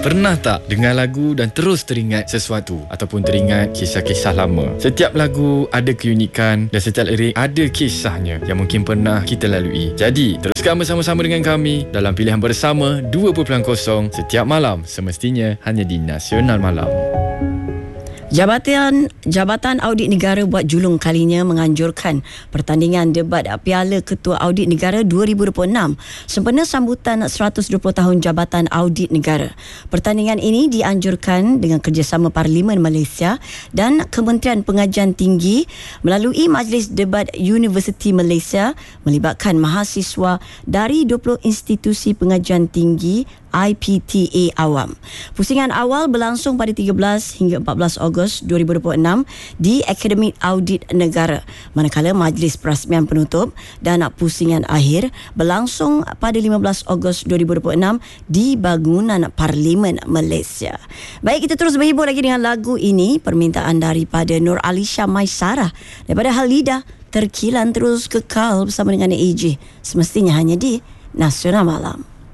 Pernah tak dengar lagu dan terus teringat sesuatu ataupun teringat kisah-kisah lama? Setiap lagu ada keunikan dan setiap lirik ada kisahnya yang mungkin pernah kita lalui. Jadi, teruskan bersama-sama dengan kami dalam Pilihan Bersama 2.0 setiap malam, semestinya hanya di Nasional Malam. Jabatan Audit Negara buat julung kalinya menganjurkan pertandingan debat Piala Ketua Audit Negara 2026 sempena sambutan 120 tahun Jabatan Audit Negara. Pertandingan ini dianjurkan dengan kerjasama Parlimen Malaysia dan Kementerian Pengajian Tinggi melalui Majlis Debat Universiti Malaysia melibatkan mahasiswa dari 20 institusi pengajian tinggi IPTA Awam. Pusingan awal berlangsung pada 13 hingga 14 Ogos 2026 di Akademi Audit Negara, manakala majlis perasmian penutup dan pusingan akhir berlangsung pada 15 Ogos 2026 di Bangunan Parlimen Malaysia. Baik, kita terus berhibur lagi dengan lagu ini, permintaan daripada Nur Alisha Maisarah daripada Halida, Terkilan Terus Kekal bersama dengan AJ, semestinya hanya di Nasional Malam.